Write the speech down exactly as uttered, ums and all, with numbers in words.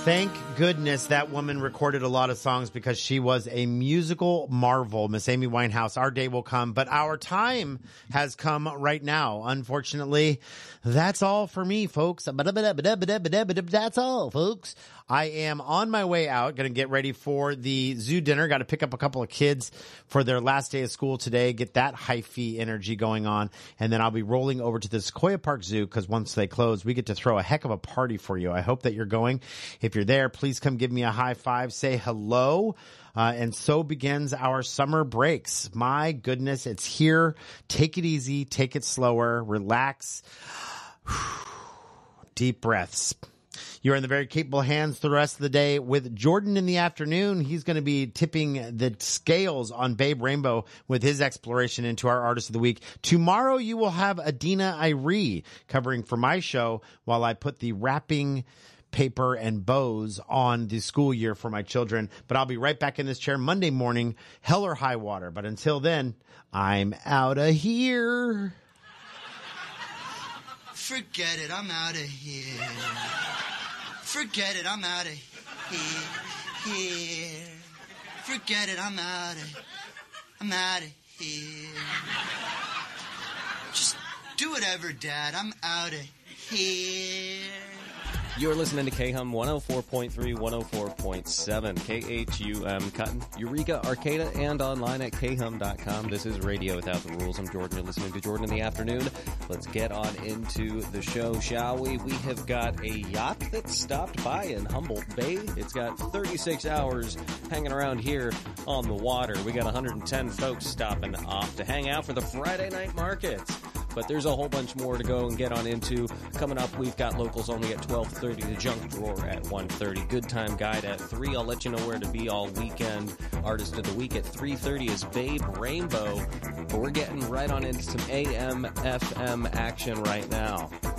Thank goodness that woman recorded a lot of songs because she was a musical marvel, Miss Amy Winehouse. Our day will come, but our time has come right now. Unfortunately, that's all for me, folks. That's all, folks. I am on my way out, going to get ready for the zoo dinner. Got to pick up a couple of kids for their last day of school today, get that hyphy energy going on, and then I'll be rolling over to the Sequoia Park Zoo because once they close, we get to throw a heck of a party for you. I hope that you're going. If you're there, please come give me a high five, say hello. Uh, and so begins our summer breaks. My goodness, it's here. Take it easy, take it slower, relax. Deep breaths. You're in the very capable hands the rest of the day with Jordan in the afternoon. He's going to be tipping the scales on Babe Rainbow with his exploration into our Artist of the Week. Tomorrow you will have Adina Irie covering for my show while I put the wrapping paper and bows on the school year for my children. But I'll be right back in this chair Monday morning, hell or high water. But until then, I'm out of here. Forget it, I'm out of here. Forget it, I'm out of here. Here. Forget it, I'm out of I'm out of here. Just do whatever, Dad. I'm out of here. You're listening to K-Hum one oh four point three, one oh four point seven, K H U M, Cotton, Eureka, Arcata, and online at K hum dot com. This is Radio Without the Rules. I'm Jordan. You're listening to Jordan in the Afternoon. Let's get on into the show, shall we? We have got a yacht that stopped by in Humboldt Bay. It's got thirty-six hours hanging around here on the water. We got one hundred ten folks stopping off to hang out for the Friday night markets. But there's a whole bunch more to go and get on into. Coming up, we've got locals only at twelve thirty, the junk drawer at one thirty, good time guide at three. I'll let you know where to be all weekend. Artist of the Week at three thirty is Babe Rainbow. But we're getting right on into some A M F M action right now.